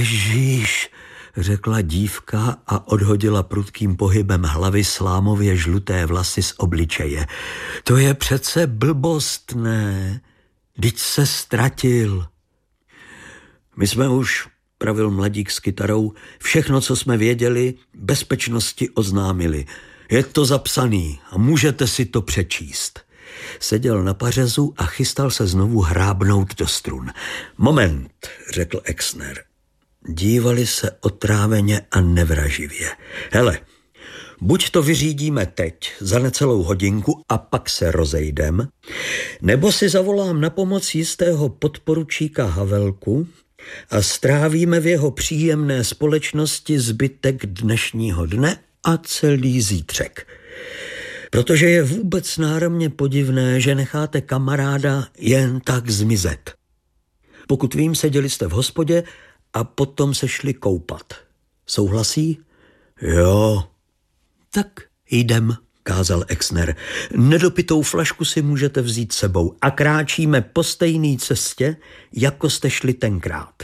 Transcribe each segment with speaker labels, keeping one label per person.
Speaker 1: Ježíš, řekla dívka a odhodila prudkým pohybem hlavy slámově žluté vlasy z obličeje. To je přece blbost, ne? Vždyť se ztratil. My jsme už, pravil mladík s kytarou, všechno, co jsme věděli, bezpečnosti oznámili. Je to zapsaný a můžete si to přečíst. Seděl na pařezu a chystal se znovu hrábnout do strun. Moment, řekl Exner. Dívali se otráveně a nevraživě. Hele, buď to vyřídíme teď za necelou hodinku a pak se rozejdem, nebo si zavolám na pomoc jistého podporučíka Havelku a strávíme v jeho příjemné společnosti zbytek dnešního dne a celý zítřek. Protože je vůbec náramně podivné, že necháte kamaráda jen tak zmizet. Pokud vím, seděli jste v hospodě a potom se šli koupat. Souhlasí? Jo. Tak jdem, kázal Exner. Nedopitou flašku si můžete vzít sebou a kráčíme po stejné cestě, jako jste šli tenkrát.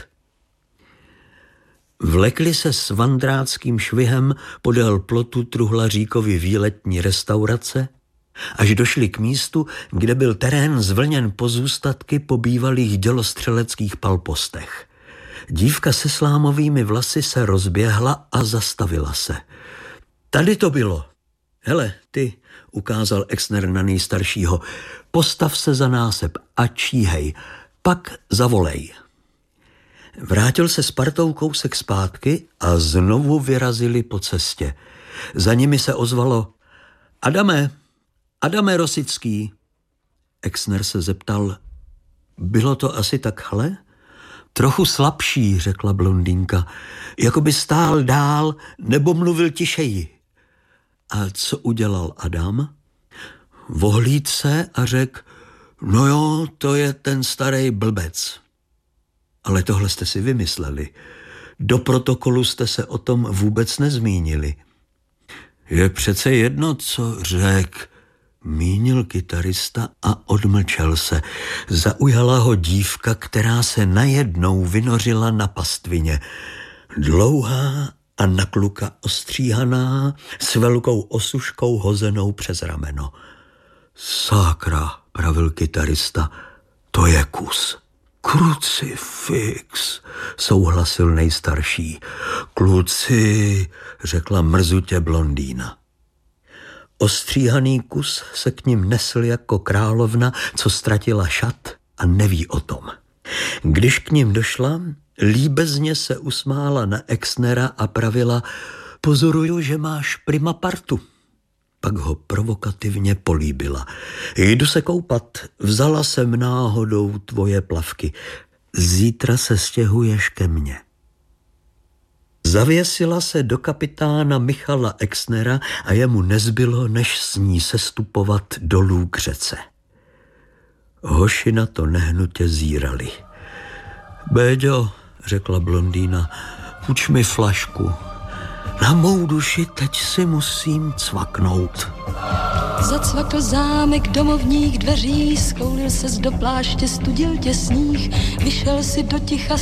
Speaker 1: Vlekli se s vandrátským švihem podél plotu Truhlaříkovy výletní restaurace, až došli k místu, kde byl terén zvlněn pozůstatky po bývalých dělostřeleckých palpostech. Dívka se slámovými vlasy se rozběhla a zastavila se. Tady to bylo. Hele, ty, ukázal Exner na nejstaršího, postav se za násep a číhej, pak zavolej. Vrátil se s partou kousek zpátky a znovu vyrazili po cestě. Za nimi se ozvalo: Adame Rosický. Exner se zeptal: bylo to asi takhle? Trochu slabší, řekla blondýnka. Jakoby stál dál nebo mluvil tišeji. A co udělal Adam? Vohlíd se a řekl: no jo, to je ten starý blbec. Ale tohle jste si vymysleli. Do protokolu jste se o tom vůbec nezmínili. Je přece jedno, co řekl, mínil kytarista a odmlčel se. Zaujala ho dívka, která se najednou vynořila na pastvině. Dlouhá a na kluka ostříhaná, s velkou osuškou hozenou přes rameno. Sakra, pravil kytarista, to je kus. Krucifix, souhlasil nejstarší. Kluci, řekla mrzutě blondýna. Ostříhaný kus se k ním nesl jako královna, co ztratila šat a neví o tom. Když k ním došla, líbezně se usmála na Exnera a pravila: pozoruju, že máš prima partu. Pak ho provokativně políbila. Jdu se koupat, vzala jsem náhodou tvoje plavky. Zítra se stěhuješ ke mně. Zavěsila se do kapitána Michala Exnera a jemu nezbylo, než s ní sestupovat dolů k řece. Hoši na to nehnutě zírali. Béďo, řekla blondýna, půjč mi flašku. Na mou duši teď si musím cvaknout.
Speaker 2: Zacvakl zámek domovních dveří, skloulil ses do pláště, studil tě sníh, vyšel si do ticha